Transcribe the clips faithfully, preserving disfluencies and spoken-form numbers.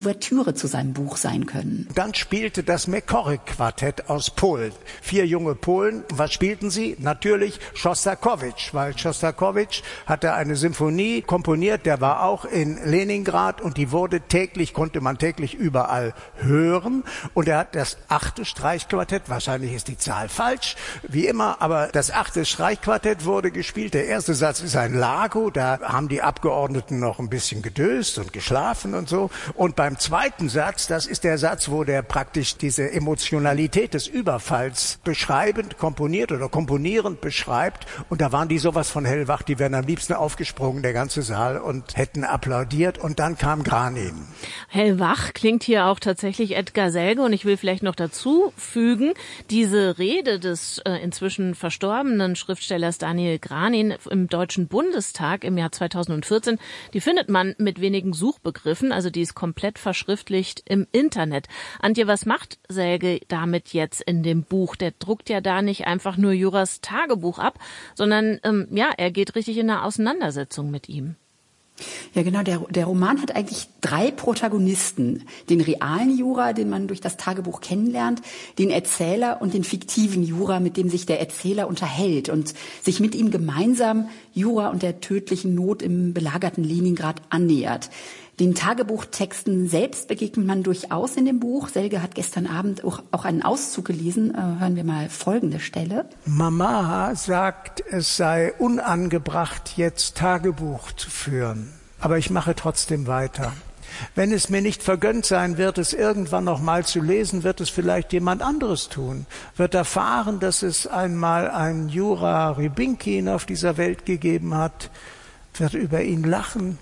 Ouvertüre zu seinem Buch sein können. Dann spielte das Mekory-Quartett aus Polen. Vier junge Polen. Was spielten sie? Natürlich Schostakowitsch, weil Schostakowitsch hatte eine Symphonie komponiert, der war auch in Leningrad und die wurde täglich, konnte man täglich überall hören. Und er hat das achte Streichquartett, wahrscheinlich ist die Zahl falsch, wie immer, aber das achte Streichquartett wurde gespielt. Der erste Satz ist ein Largo, da haben die Abgeordneten noch ein bisschen gedöst und geschlafen und so. Und beim Beim zweiten Satz, das ist der Satz, wo der praktisch diese Emotionalität des Überfalls beschreibend komponiert oder komponierend beschreibt. Und da waren die sowas von hellwach, die wären am liebsten aufgesprungen, der ganze Saal, und hätten applaudiert. Und dann kam Granin. Hellwach klingt hier auch tatsächlich Edgar Selge. Und ich will vielleicht noch dazu fügen, diese Rede des äh, inzwischen verstorbenen Schriftstellers Daniel Granin im Deutschen Bundestag im Jahr zweitausendvierzehn, die findet man mit wenigen Suchbegriffen, also die ist komplett verschriftlicht im Internet. Antje, was macht Selge damit jetzt in dem Buch? Der druckt ja da nicht einfach nur Juras Tagebuch ab, sondern ähm, ja, er geht richtig in eine Auseinandersetzung mit ihm. Ja, genau. Der, der Roman hat eigentlich drei Protagonisten. Den realen Jura, den man durch das Tagebuch kennenlernt, den Erzähler und den fiktiven Jura, mit dem sich der Erzähler unterhält und sich mit ihm gemeinsam Jura und der tödlichen Not im belagerten Leningrad annähert. Den Tagebuchtexten selbst begegnet man durchaus in dem Buch. Selge hat gestern Abend auch, auch einen Auszug gelesen. Äh, hören wir mal folgende Stelle. Mama sagt, es sei unangebracht, jetzt Tagebuch zu führen. Aber ich mache trotzdem weiter. Wenn es mir nicht vergönnt sein wird, es irgendwann noch mal zu lesen, wird es vielleicht jemand anderes tun. Wird erfahren, dass es einmal einen Jura Rybinkin auf dieser Welt gegeben hat. Wird über ihn lachen.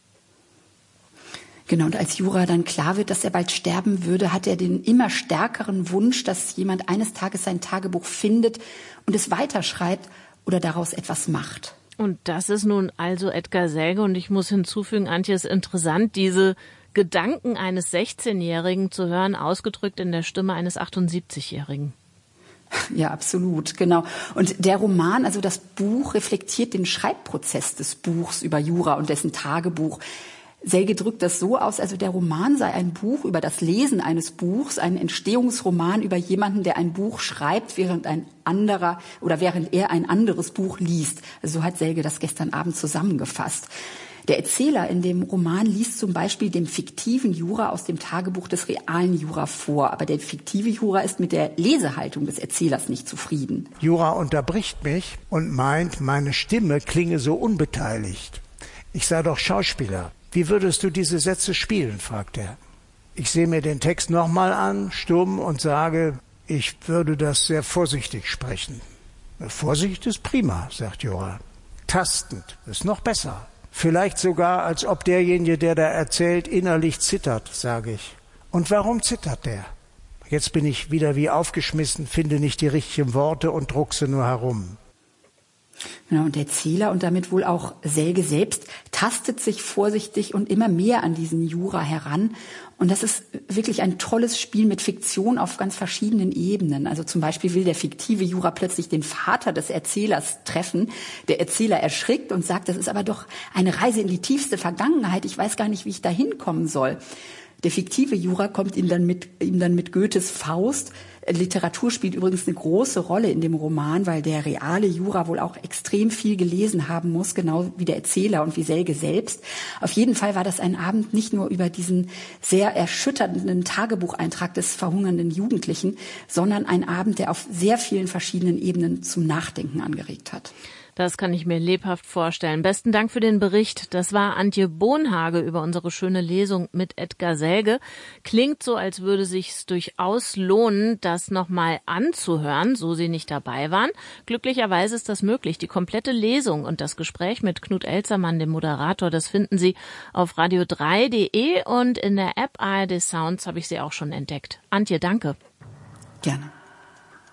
Genau, und als Jura dann klar wird, dass er bald sterben würde, hat er den immer stärkeren Wunsch, dass jemand eines Tages sein Tagebuch findet und es weiterschreibt oder daraus etwas macht. Und das ist nun also Edgar Selge. Und ich muss hinzufügen, Antje, ist interessant, diese Gedanken eines sechzehnjährigen zu hören, ausgedrückt in der Stimme eines achtundsiebzigjährigen. Ja, absolut, genau. Und der Roman, also das Buch, reflektiert den Schreibprozess des Buchs über Jura und dessen Tagebuch. Selge drückt das so aus, also der Roman sei ein Buch über das Lesen eines Buchs, ein Entstehungsroman über jemanden, der ein Buch schreibt, während ein anderer oder während er ein anderes Buch liest. Also so hat Selge das gestern Abend zusammengefasst. Der Erzähler in dem Roman liest zum Beispiel dem fiktiven Jura aus dem Tagebuch des realen Jura vor. Aber der fiktive Jura ist mit der Lesehaltung des Erzählers nicht zufrieden. Jura unterbricht mich und meint, meine Stimme klinge so unbeteiligt. Ich sei doch Schauspieler. Wie würdest du diese Sätze spielen, fragt er. Ich sehe mir den Text nochmal an, stumm, und sage, ich würde das sehr vorsichtig sprechen. Vorsicht ist prima, sagt Jura. Tastend ist noch besser. Vielleicht sogar, als ob derjenige, der da erzählt, innerlich zittert, sage ich. Und warum zittert der? Jetzt bin ich wieder wie aufgeschmissen, finde nicht die richtigen Worte und druckse nur herum. Genau, und der Erzähler und damit wohl auch Selge selbst tastet sich vorsichtig und immer mehr an diesen Jura heran. Und das ist wirklich ein tolles Spiel mit Fiktion auf ganz verschiedenen Ebenen. Also zum Beispiel will der fiktive Jura plötzlich den Vater des Erzählers treffen. Der Erzähler erschrickt und sagt, das ist aber doch eine Reise in die tiefste Vergangenheit. Ich weiß gar nicht, wie ich da hinkommen soll. Der fiktive Jura kommt ihm dann mit, ihm dann mit Goethes Faust. Literatur spielt übrigens eine große Rolle in dem Roman, weil der reale Jura wohl auch extrem viel gelesen haben muss, genau wie der Erzähler und wie Selge selbst. Auf jeden Fall war das ein Abend nicht nur über diesen sehr erschütternden Tagebucheintrag des verhungernden Jugendlichen, sondern ein Abend, der auf sehr vielen verschiedenen Ebenen zum Nachdenken angeregt hat. Das kann ich mir lebhaft vorstellen. Besten Dank für den Bericht. Das war Antje Bohnhage über unsere schöne Lesung mit Edgar Selge. Klingt so, als würde sich's durchaus lohnen, das nochmal anzuhören, so Sie nicht dabei waren. Glücklicherweise ist das möglich. Die komplette Lesung und das Gespräch mit Knut Elzermann, dem Moderator, das finden Sie auf radio drei punkt de und in der App A R D Sounds habe ich sie auch schon entdeckt. Antje, danke. Gerne.